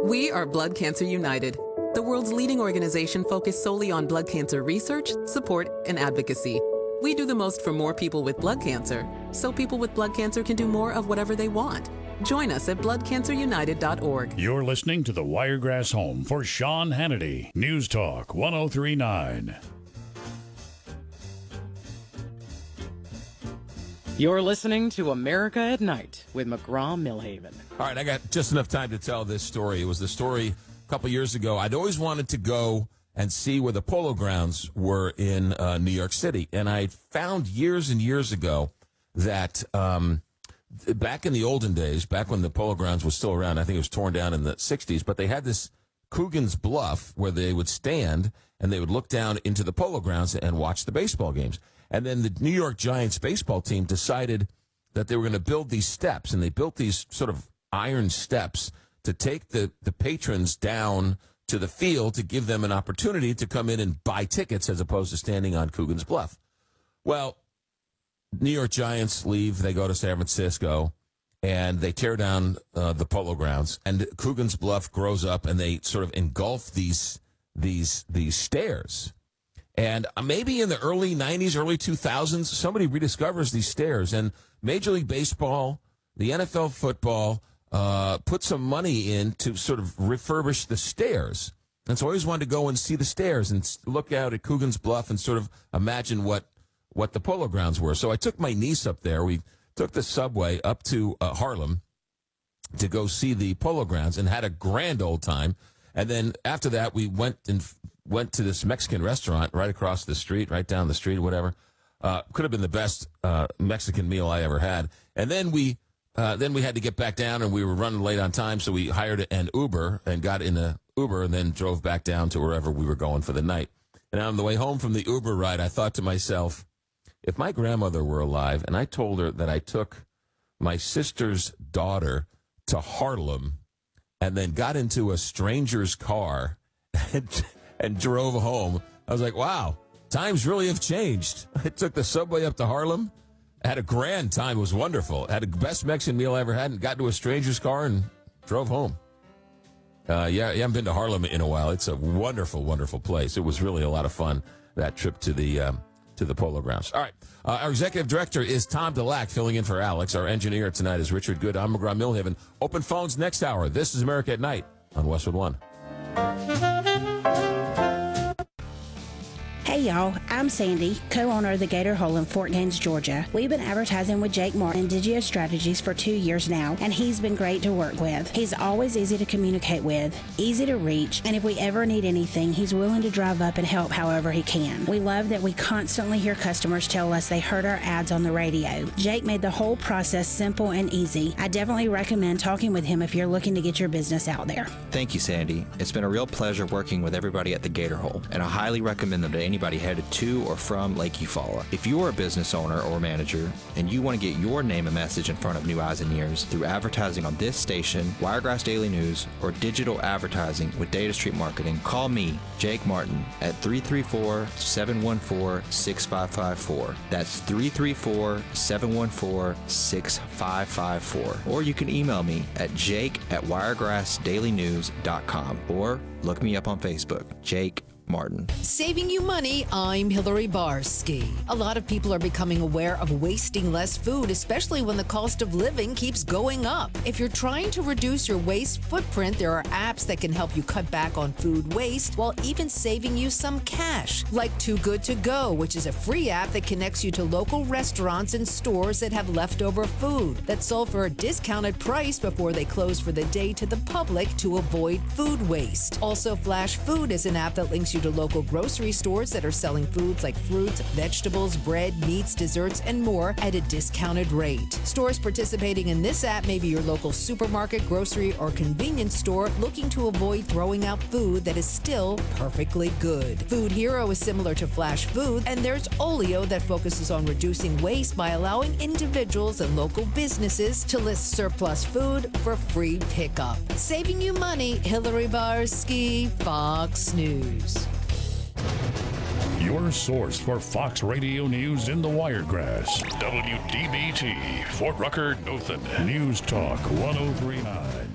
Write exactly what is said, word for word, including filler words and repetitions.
We are Blood Cancer United, the world's leading organization focused solely on blood cancer research, support, and advocacy. We do the most for more people with blood cancer, so people with blood cancer can do more of whatever they want. Join us at blood cancer united dot org. You're listening to the Wiregrass Home for Sean Hannity. News Talk one oh three point nine. You're listening to America at Night with McGraw-Millhaven. All right, I got just enough time to tell this story. It was the story a couple years ago. I'd always wanted to go and see where the Polo Grounds were in uh, New York City. And I found years and years ago that um, back in the olden days, back when the Polo Grounds was still around, I think it was torn down in the sixties, but they had this Coogan's Bluff where they would stand and they would look down into the Polo Grounds and watch the baseball games. And then the New York Giants baseball team decided that they were going to build these steps, and they built these sort of iron steps to take the, the patrons down to the field to give them an opportunity to come in and buy tickets as opposed to standing on Coogan's Bluff. Well, New York Giants leave, they go to San Francisco, and they tear down uh, the Polo Grounds, and Coogan's Bluff grows up, and they sort of engulf these these these stairs. And maybe in the early nineties, early two thousands, somebody rediscovers these stairs, and Major League Baseball, the N F L football, uh, put some money in to sort of refurbish the stairs. And so I always wanted to go and see the stairs and look out at Coogan's Bluff and sort of imagine what, what the Polo Grounds were. So I took my niece up there. We took the subway up to uh, Harlem to go see the Polo Grounds and had a grand old time. And then after that, we went and went to this Mexican restaurant right across the street, right down the street, whatever. Uh, could have been the best uh, Mexican meal I ever had. And then we uh, then we had to get back down, and we were running late on time, so we hired an Uber and got in a Uber and then drove back down to wherever we were going for the night. And on the way home from the Uber ride, I thought to myself, if my grandmother were alive and I told her that I took my sister's daughter to Harlem and then got into a stranger's car and and drove home, I was like, wow, times really have changed. I took the subway up to Harlem, had a grand time. It was wonderful. Had the best Mexican meal I ever had, and got into a stranger's car and drove home. Uh, yeah, you haven't been to Harlem in a while. It's a wonderful, wonderful place. It was really a lot of fun, that trip to the um, to the Polo Grounds. All right, uh, our executive director is Tom DeLack, filling in for Alex. Our engineer tonight is Richard Good. I'm McGraw-Millhaven. Open phones next hour. This is America at Night on Westwood One. Hey y'all, I'm Sandy, co-owner of the Gator Hole in Fort Gaines, Georgia. We've been advertising with Jake Martin and Digio Strategies for two years now, and he's been great to work with. He's always easy to communicate with, easy to reach, and if we ever need anything, he's willing to drive up and help however he can. We love that we constantly hear customers tell us they heard our ads on the radio. Jake made the whole process simple and easy. I definitely recommend talking with him if you're looking to get your business out there. Thank you, Sandy. It's been a real pleasure working with everybody at the Gator Hole, and I highly recommend them to anybody headed to or from Lake Eufaula. If you're a business owner or manager and you want to get your name and message in front of new eyes and ears through advertising on this station, Wiregrass Daily News, or digital advertising with Data Street Marketing, call me, Jake Martin, at three three four, seven one four, six five five four. That's three three four, seven one four, six five five four. Or you can email me at jake at wiregrass daily news dot com or look me up on Facebook, Jake Martin. Saving you money, I'm Hillary Barsky. A lot of people are becoming aware of wasting less food, especially when the cost of living keeps going up. If you're trying to reduce your waste footprint, there are apps that can help you cut back on food waste while even saving you some cash, like Too Good To Go, which is a free app that connects you to local restaurants and stores that have leftover food that's sold for a discounted price before they close for the day to the public to avoid food waste. Also, Flash Food is an app that links you to local grocery stores that are selling foods like fruits, vegetables, bread, meats, desserts, and more at a discounted rate. Stores participating in this app may be your local supermarket, grocery, or convenience store looking to avoid throwing out food that is still perfectly good. Food Hero is similar to Flash Food, and there's Olio that focuses on reducing waste by allowing individuals and local businesses to list surplus food for free pickup. Saving you money, Hillary Barsky, Fox News. Your source for Fox Radio News in the Wiregrass. W D B T, Fort Rucker, Dothan. News Talk one oh three point nine.